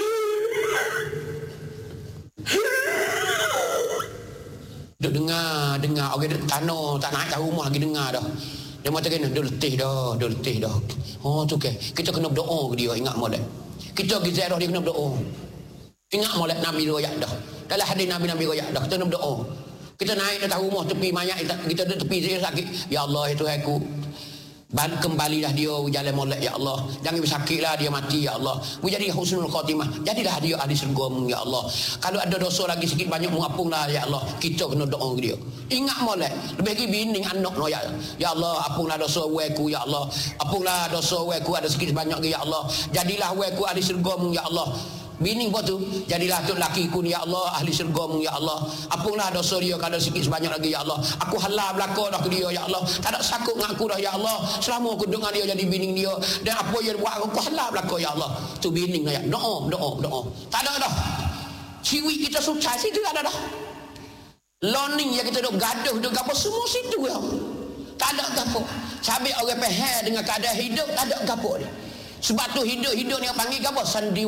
Duduk dengar orang duduk tanah tak naik ke rumah lagi dengar dah. Dia mata kena dia letih dah. Oh tu ke. Kita kena berdoa ke dia, ingat molek. Kita pergi ziarah dia kena berdoa. Ingat molek Nabi royak dah. Dalam hadis Nabi royak dah, kita kena berdoa. Kita naik atas rumah tepi mayat kita duduk tepi saya sakit. Ya Allah itu aku. Kembalilah dia jalan molek ya Allah. Jangan bersakitlah dia mati ya Allah. Jadi husnul khatimah. Jadilah dia ahli syurga ya Allah. Kalau ada dosa lagi sikit banyak mengampunglah ya Allah. Kita kena doa ke dia. Ingat molek. Lebih lagi bini anak no ya. Ya Allah ampunglah dosa weku ya Allah. Ampunglah dosa weku ada sikit banyak ke ya Allah. Jadilah weku ahli syurga ya Allah. Bini buat tu jadilah tu laki ku ya Allah ahli syurga ya Allah. Apalah dosa dia kalau sikit sebanyak lagi ya Allah. Aku halal belaka dah ke dia ya Allah. Tak ada sakut dengan aku dah ya Allah. Selama aku dengar dia jadi bini dia dan apa yang dia buat aku halal belaka ya Allah. Tu bini ya. Doa. Tak ada dah. Ciwi kita sukses situ tak ada dah. Learning yang kita duk gaduh duk gapo semua situ ya. Tak ada gapo. Sabik orang faham dengan keadaan hidup tak ada gapo dia. Sebab tu hidup ni panggil apa?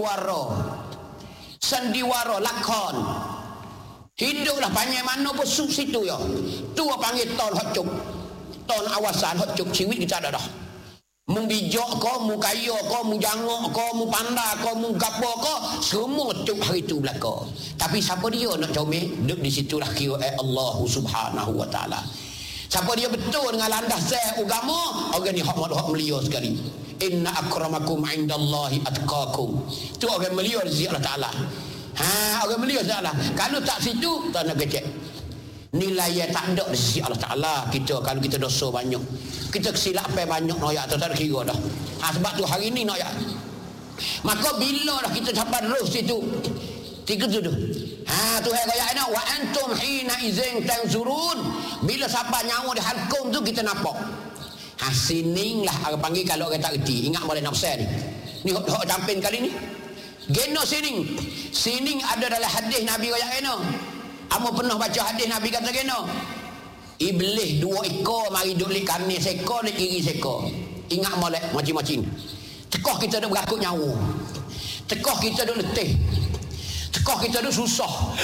Sandiwara lakon. Hiduplah panjang mana pun situ ya. Tu panggil tahun hak cuk. Tahun awasan hak cuk ciwit kita ada dah. Mu bijak ko, mu kaya ko, mu jangok ko, mu pandai ko, mu gapo ko, semua cuk hari tu belaka. Tapi siapa dia nak comel? Duduk di situlah kira Allah Subhanahu wa taala. Siapa dia betul dengan landas agama, orang ni hak mulia sekali. Inna akramakum indallahi atqakum. Tu orang mulia di sisi Allah Taala. Orang mulia di sisi Allah. Kalau tak situ tak nak kecek. Nilai yang tak ada di sisi Allah Taala kita kalau kita dosa banyak. Kita kesilapan banyak noyak tak ada kira dah. Sebab tu hari ni noyak. Maka bila dah kita sampai terus situ tiga tu. Tu ayat ni wa antum hina izin tanzurun. Bila sampai nyawa di halkum tu kita nampak. Sining lah orang panggil kalau orang tak reti. Ingat boleh nak share ni. Ni hok campin kali ni. Geno sining ada dalam hadis Nabi royak geno. Amo pernah baca hadis Nabi kata geno. Iblis 2 ekor mari duk lik kanan seekor lik kiri seekor. Ingat molek macam-macam. Tekoh kita duk berakut nyawa. Tekoh kita duk letih. Tekoh kita duk susah.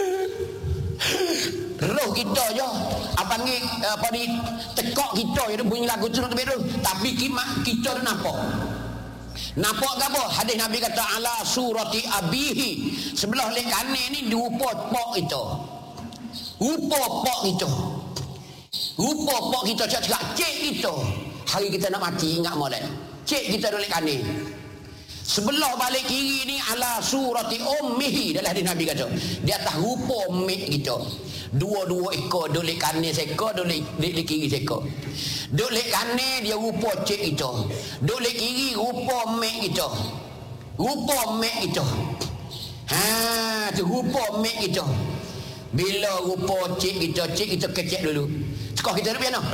Roh kita je panggil apa ni tekak kita je bunyi lagu tu nak terbit tu. Tapi kita tu nampak ke apa? Hadis Nabi kata ala surati abihi. Sebelah lek kanan ni rupa pak kita. Rupa pak kita cakap cik kita. Hari kita nak mati ingat molek. Cik kita lek kanan. Sebelah balik kiri ni ala surati ummihi dalam hadis Nabi kata. Di atas rupa mek kita. 2 ekor duk kanan seekor, duk kiri seekor. Duk kanan dia rupa cik kita. Duk kiri rupa mek kita. Tu rupa mek kita. Bila rupa cik kita kecek dulu. Sekolah kita nak piano.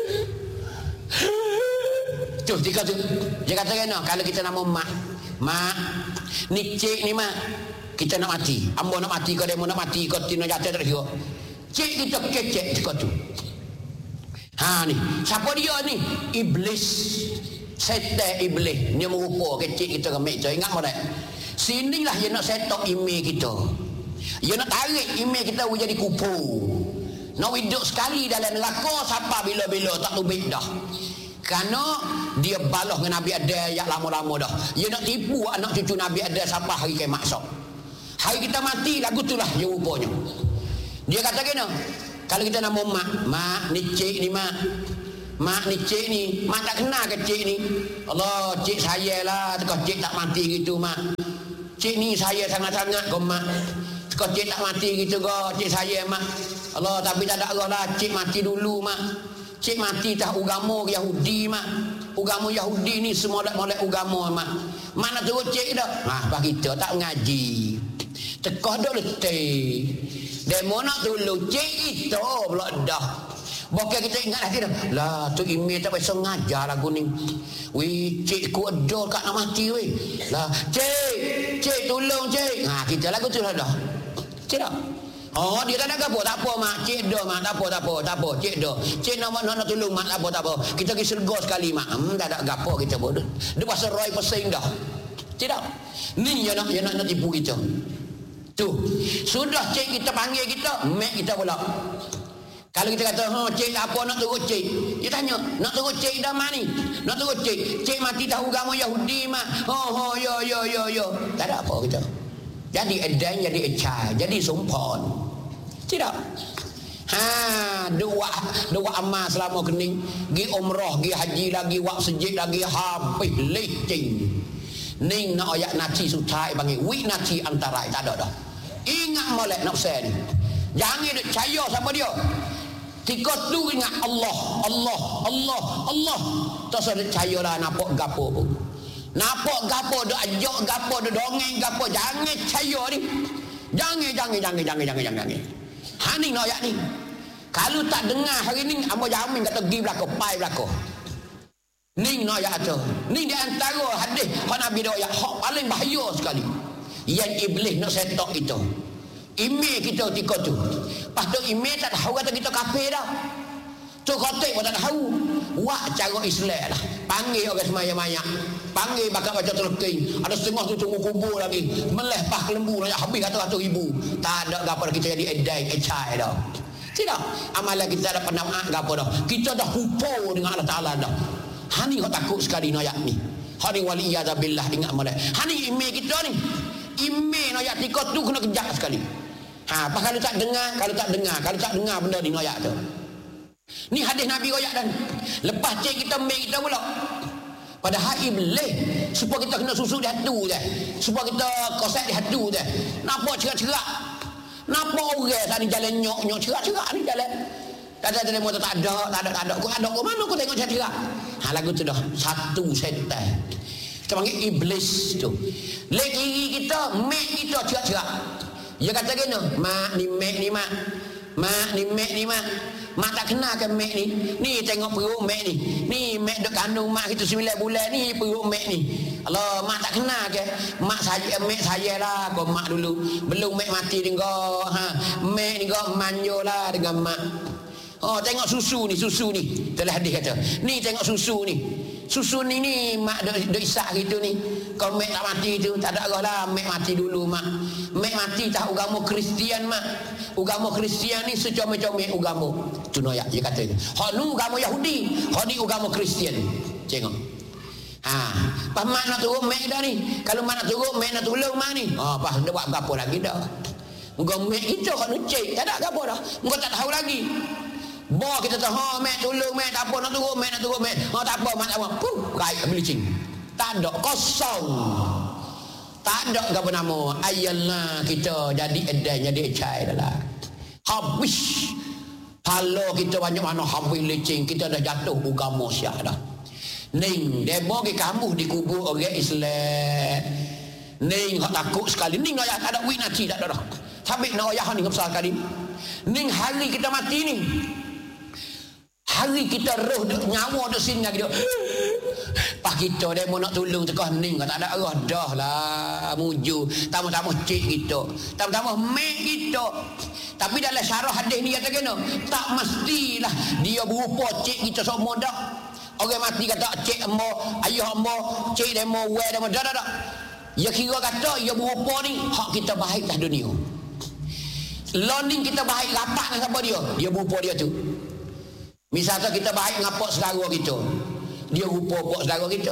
Tu dia kata kena kalau kita nama mak ni cik ni mak kita nak mati. Ambo nak mati kau demo nak mati kau tino jatuh tak kira. Cik kita kecek kau tu. Ha ni, siapa dia ni? Iblis. Setan iblis. Dia merupa kecek kita kemek tu. Ingat tak? Sinilah dia nak setok email kita. Dia nak tarik email kita jadi kupu. Nak hidup sekali dalam neraka siapa bila-bila tak tubik dah. Kerana dia balas dengan Nabi Adam yang lama-lama dah. Dia nak tipu anak cucu Nabi Adam sampai hari kiamat esok. Hari kita mati lagu itulah dia rupanya. Dia kata kena kalau kita nama mak ni cik ni mak ni cik ni mak tak kenal ke cik ni. Allah cik saya lah tekah cik tak mati gitu mak. Cik ni saya sangat-sangat kau mak. Tekah cik tak mati gitu kau cik saya mak. Allah tapi tak ada Allah lah cik mati dulu mak. Cik mati tak agama Yahudi mak. Agama Yahudi ni semua molek agama mak. Mana turut cik dah. Pak kita tak mengaji. Tekah dah letih. Demo nak tolong cik kita pula dah. Bukan kita ingat lagi dah. Lah tu email tak pasal ngajar lagu ni. Weh cik ku ada kat nak mati weh. Lah cik tolong cik. Kita lagu tu dah. Cik dah. Oh dia tak ada apa tak apa mak cik dah mak tak apa cik dah cik nak tolong mak tak apa kita pergi serga sekali mak tak ada gapo kita bodoh dia pasal roy pesing dah cik dah ni dia nak tipu kita tu sudah cik kita panggil kita mak kita pula kalau kita kata cik apa nak turut cik dia tanya nak turut cik dah mak ni nak turut cik mati tahu agama Yahudi mak yo tak ada apa kita jadi edan jadi ecai jadi sumpon tidak. Dua amal selama kening, gi umrah, gi haji lagi, wak sejid lagi habis lecing. Ning nak ayat naci sutai panggil wik naci antara tak ada dah. Ingat molek nak sen. Jangan duk percaya sama dia. Tika tu ingat Allah. Tak usah percaya lah nampak gapo pun. Nampak gapo dak ajak gapo dak dongeng gapo jangan percaya ni. Jangan. Hani no ayat ni. Kalau tak dengar hari ni amba jamin kata gi belaka pai belaka. Ning no ayat tu. Ni di antara hadis hak Nabi dak ayat hak paling bahaya sekali. Yang iblis nak setok kita. Email kita ketika tu. Pas tu email tak tahu kata kita kafir dah. Tu khotik pun tak tahu. Wak cara Islam lah. Panggil orang semaya-maya. Panggil bakal baca terking. Ada setengah tu tunggu kubur lagi. Melehpah ke lembu nak habis ratus ribu. Tak ada gapo kita jadi edai ecai dah. Tidak. Amalan kita ada penamaan gapo dah. Kita dah kupo dengan Allah Taala dah. Hani kau takut sekali ayat ni. Hani waliyadzubillah ingat malah. Hani email kita ni. Email ayat tikot tu kena kejap sekali. Apa kalau tak dengar benda ni ayat tu. Ni hadis Nabi royak dan lepas cek kita make kita pula. Padahal iblis supaya kita kena susu di hatu je. Supaya kita kosak di hatu je. Nampak cerak-cerak. Nampak orang tadi jalan nyok-nyok cerak-cerak ni jalan. Kata motor tak ada. Kau ada ke mana kau tengok cerak-cerak. Lagu tu dah satu setan. Kita panggil iblis tu. Lek kiri kita, make kita cerak-cerak. Dia kata gini, mak ni make ni mak. Mak ni make ni mak. Mak tak kenal ke mek ni. Ni tengok perut mek ni. Ni mek duk kandung mak kita 9 bulan ni perut mek ni. Allah mak tak kenal ke. Mak saya lah kau mak dulu. Belum mek mati dengan mek ni kau manjo lah dengan mak. Oh tengok susu ni. Telah hadis kata. Ni tengok susu ni. Susu ni mak duk isak gitu ni. Kau mek tak mati tu tak ada arah lah mek mati dulu mak. Mek mati tak agama Kristian mak. Agama Kristian ni secomel-comel agama. Tu noyak dia kata. Hak nu agama Yahudi, hak ni agama Kristian. Tengok. Pas mak nak turun mek dah ni. Kalau mak nak turun mek nak tolong mak ni. Pas dia buat gapo lagi dah. Muka mek kita hak nu cek, tak ada gapo dah. Muka tak tahu lagi. Bawa kita tahu mek tolong mek tak apa nak turun mek. Tak apa mak tak apa. Right belicing. Tak ada kosong. Tak ada apa nama ayatlah kita jadi edan jadi ecai dah. Habis kalau kita banyak mana habis lecing kita dah jatuh agama Syiah dah. Ning dia bagi kamu dikubur orang Islam. Ning hak takut sekali. Ning tak ada wik naci tak ada dah. Tapi nak ayah ni besar kali. Ning hari kita mati ni. Hari kita roh nyawa duk sini gitu. Pak kita demo nak tolong tekah ning tak ada arah dah lah muju. Tamu-tamu cik kita. Tamu-tamu mek kita. Tapi dalam syarah hadis ni kata kena tak mestilah dia berupa cik kita semua dak. Orang mati kata cik ambo, ayah ambo, cik demo, we demo dak. Ya kira kata ya berupa ni hak kita baik dah dunia. Learning kita baik rapat dengan siapa dia? Dia berupa dia tu. Misalnya kita baik dengan pok saudara kita. Dia rupa pok saudara kita.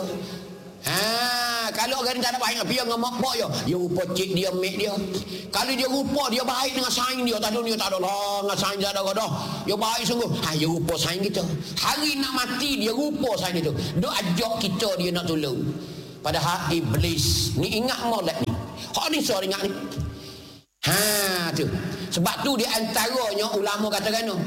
Kalau orang tak ada baik dengan dia dengan mak pok dia rupa cik dia, mek dia. Kalau dia rupa dia baik dengan saing dia, tak dunia tak ada lah dengan saing dia ada dah. Dia baik sungguh. Dia rupa saing kita. Hari nak mati dia rupa saing itu. Dia ajak kita dia nak tolong. Padahal iblis ni ingat molek ni. Hak ni so ingat ni. Tu. Sebab tu di antaranya ulama kata kena.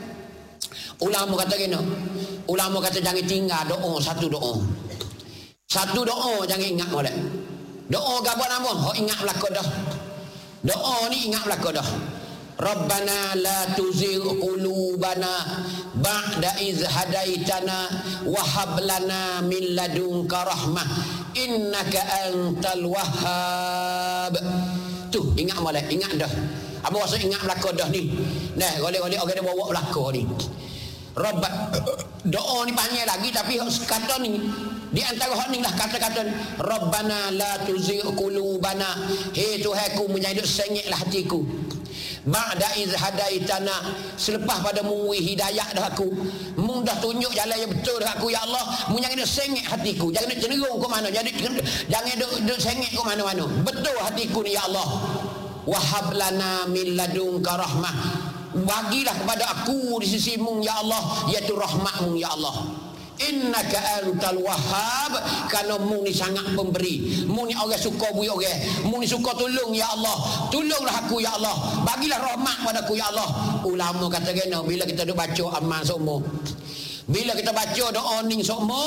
Ulama kata jangan tinggal doa satu doa. Satu doa jangan ingat molek. Doa gapo nama? Hok ingat belaka dah. Doa ni ingat belaka dah. Rabbana la tuzigh qulubana ba'da iz hadaitana wa hab lana min ladunka rahmah innaka antal wahhab. Tu ingat molek, ingat dah. Apa maksud ingat belaka dah ni? Nah, golek-golek orang dia bawa belaka ni. Rabb doa ni panjang lagi tapi kata ni di antara hak ni lah kata-kata ni Rabbana la tuzigh qulubana, hei Tuhanku menjadi sengitlah hatiku ba'da iz hadaitana, selepas pada mu hidayah dah aku, mu dah tunjuk jalan yang betul dah aku ya Allah, mu jangan sengit hatiku, jangan cenderung ke mana, jangan duk sengit ke mana-mana, betul hatiku ni ya Allah. Wahab lana min ladunka rahmah, bagilah kepada aku di sisimu ya Allah, iaitu rahmatmu ya Allah. Innaka antal wahhab, kerana mu ni sangat pemberi, mu ni orang suka bui orang, mu ni suka tolong ya Allah, tolonglah aku ya Allah, bagilah rahmat padaku ya Allah. Ulama kata kena bila kita duk baca amal semua, bila kita baca doa ni semua,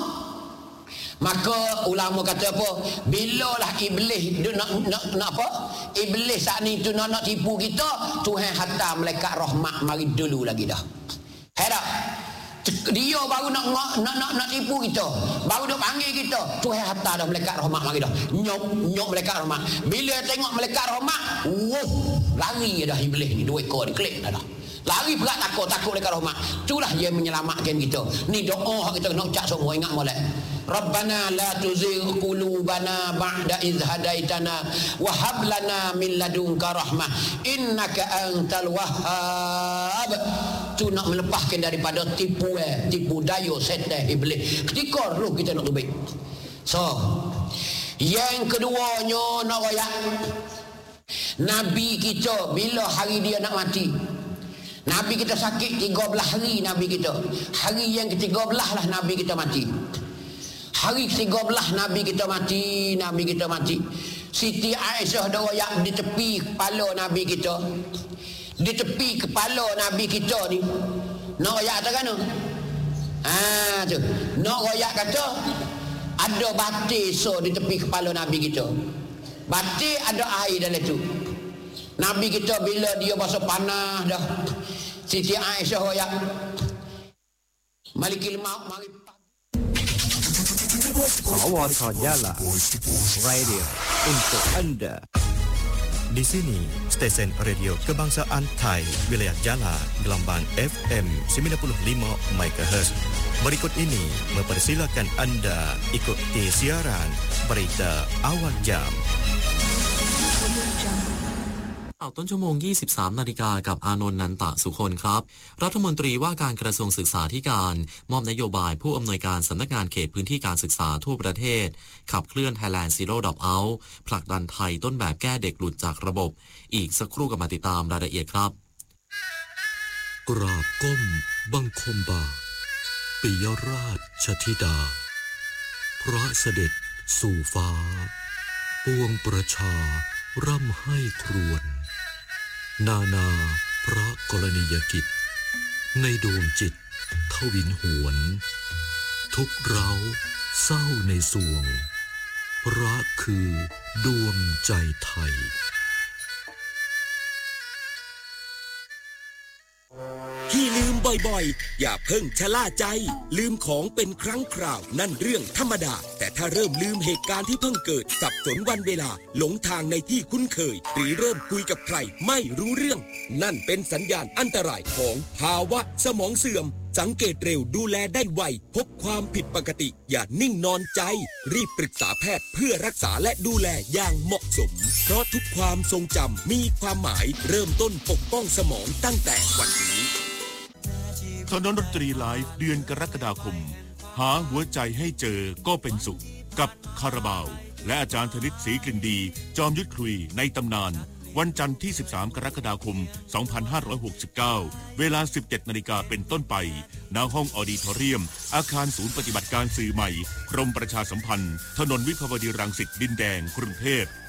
maka ulama kata apa? Bilalah iblis dia nak apa? Iblis saat ni tu nak tipu kita, Tuhan hantar malaikat rahmat mari dulu lagi dah. Herak. Dia baru nak tipu kita, baru nak panggil kita, Tuhan hantar dah malaikat rahmat mari dah. Nyok malaikat rahmat. Bila tengok malaikat rahmat, lari dah iblis ni, dua ekor ni klik dah. Lari berat takut dekat rahmat. Itulah dia menyelamatkan kita. Ni doa kita nak ucap semua, ingat molek. Rabbana la tuzigh qulubana ba'da iz hadaitana wa hab lana min ladunka rahmah innaka antal wahhab. Tu nak melepaskan daripada tipu daya setan iblis ketika roh kita nak tubik. So, yang keduanya nak royak Nabi kita bila hari dia nak mati. Nabi kita sakit 13 hari Nabi kita. Hari yang ke-13 lah Nabi kita mati. Hari ke-13 Nabi kita mati. Siti Aisyah dah royak di tepi kepala Nabi kita. Di tepi kepala Nabi kita ni. Nak royak kata kan? Tu. Nak royak kata ada batir so di tepi kepala Nabi kita. Batir ada air dalam tu. Nabi kita bila dia basa panah dah, Siti Aisyah royak Malikil Maut mari Awal Jala Radio untuk anda. Di sini stesen radio kebangsaan Thai wilayah Jala gelombang FM 95 MHz. Berikut ini mempersilakan anda ikuti siaran berita awal jam. ต้นชั่วโมง 23 นาฬิกากับอานนท์ นันตะสุคนครับรัฐมนตรีว่าการกระทรวงศึกษาธิการมอบนโยบายผู้อำนวยการสำนักงานเขตพื้นที่การศึกษาทั่วประเทศขับเคลื่อน Thailand Zero Dropout ผลักดันไทยต้นแบบแก้เด็กหลุดจากระบบอีกสักครู่กับมาติดตามรายละเอียดครับกราบก้มบังคมบาปิยราชธิดาพระเสด็จสู่ฟ้าปวงประชาร่ำให้ครวญนานาพระกรณียกิจในดวงจิตทวินหวนทุกเร้าเศร้าในสวงพระคือดวงใจไทยบ่อยๆอย่าเพิ่งชะล่าใจลืมของเป็นครั้งคราวนั่นเรื่องธรรมดาแต่ถ้าเริ่มลืมเหตุการณ์ที่เพิ่งเกิดสับสนวันเวลาหลงทางในที่คุ้นเคยหรือเริ่มคุยกับใครไม่รู้เรื่องนั่นเป็นสัญญาณอันตรายของภาวะสมองเสื่อมสังเกตเร็วดูแลได้ไวพบความผิดปกติอย่านิ่งนอนใจรีบปรึกษาแพทย์เพื่อรักษาและดูแลอย่างเหมาะสมเพราะทุกความทรงจำมีความหมายเริ่มต้นปกป้องสมองตั้งแต่วันนี้ถนนดนตรีไลฟ์เดือนกรกฎาคมหาหัวใจให้เจอก็เป็นสุขกับคาราบาวและอาจารย์ธนิตศรีกลิ่นดีจอมยุทธคุยในตำนานวันจันทร์ที่13กรกฎาคม2569เวลา 17:00 น.เป็นต้นไปณห้องออดิทอเรียมอาคารศูนย์ปฏิบัติการสื่อใหม่กรมประชาสัมพันธ์ถนนวิภาวดีรังสิตดินแดงกรุงเทพ